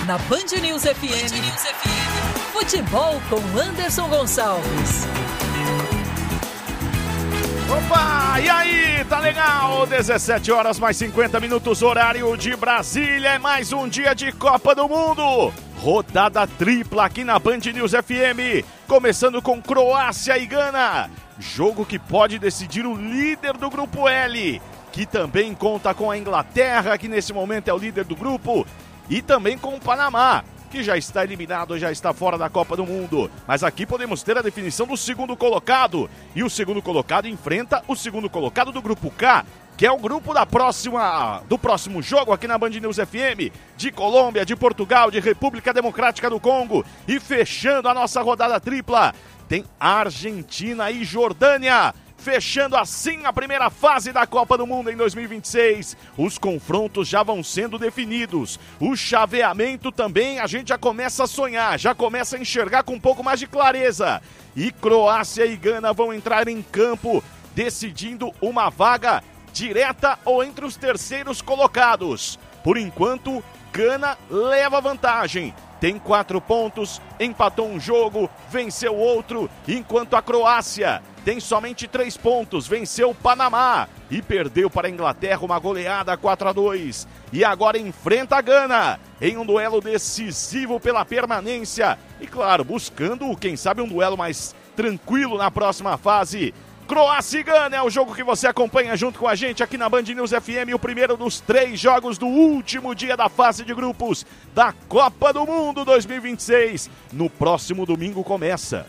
Na Band News FM, futebol com Anderson Gonçalves. Opa, e aí, tá legal? 17 horas mais 50 minutos, horário de Brasília. É mais um dia de Copa do Mundo. Rodada tripla aqui na Band News FM. Começando com Croácia e Gana. Jogo que pode decidir o líder do Grupo L, que também conta com a Inglaterra, que nesse momento é o líder do grupo, e também com o Panamá, que já está eliminado, já está fora da Copa do Mundo. Mas aqui podemos ter a definição do segundo colocado. E o segundo colocado enfrenta o segundo colocado do Grupo K, que é o grupo do próximo jogo aqui na Band News FM, de Colômbia, de Portugal, de República Democrática do Congo. E fechando a nossa rodada tripla, tem Argentina e Jordânia. Fechando assim a primeira fase da Copa do Mundo em 2026. Os confrontos já vão sendo definidos. O chaveamento também a gente já começa a sonhar, já começa a enxergar com um pouco mais de clareza. E Croácia e Gana vão entrar em campo decidindo uma vaga direta ou entre os terceiros colocados. Por enquanto, Gana leva vantagem. Tem 4 pontos, empatou um jogo, venceu outro, enquanto a Croácia tem somente 3 pontos, venceu o Panamá e perdeu para a Inglaterra uma goleada 4-2. E agora enfrenta a Gana em um duelo decisivo pela permanência. E claro, buscando, quem sabe, um duelo mais tranquilo na próxima fase. Croácia e Gana é o jogo que você acompanha junto com a gente aqui na Band News FM, o primeiro dos 3 jogos do último dia da fase de grupos da Copa do Mundo 2026. No próximo domingo começa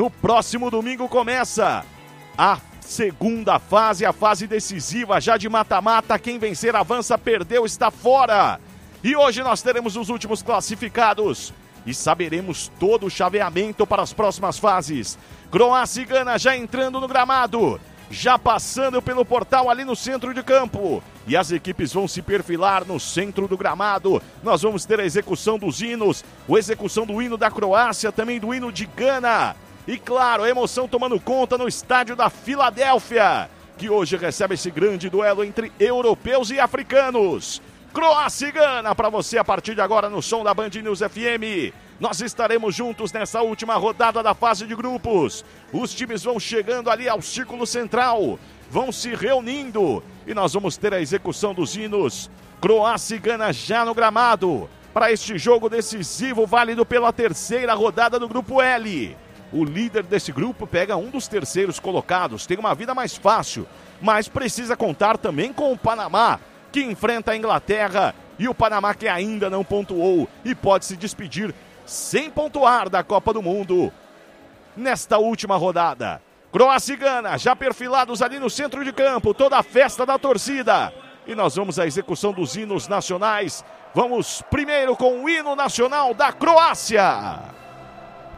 a segunda fase, a fase decisiva já de mata-mata. Quem vencer avança, perdeu, está fora. E hoje nós teremos os últimos classificados e saberemos todo o chaveamento para as próximas fases. Croácia e Gana já entrando no gramado, já passando pelo portal ali no centro de campo. E as equipes vão se perfilar no centro do gramado. Nós vamos ter a execução dos hinos, a execução do hino da Croácia, também do hino de Gana. E claro, a emoção tomando conta no estádio da Filadélfia, que hoje recebe esse grande duelo entre europeus e africanos. Croácia e Gana para você a partir de agora no som da Band News FM. Nós estaremos juntos nessa última rodada da fase de grupos. Os times vão chegando ali ao círculo central, vão se reunindo e nós vamos ter a execução dos hinos. Croácia e Gana já no gramado para este jogo decisivo, válido pela terceira rodada do Grupo L. O líder desse grupo pega um dos terceiros colocados, tem uma vida mais fácil, mas precisa contar também com o Panamá, que enfrenta a Inglaterra, e o Panamá que ainda não pontuou e pode se despedir sem pontuar da Copa do Mundo nesta última rodada. Croácia e Gana já perfilados ali no centro de campo, toda a festa da torcida. E nós vamos à execução dos hinos nacionais. Vamos primeiro com o hino nacional da Croácia.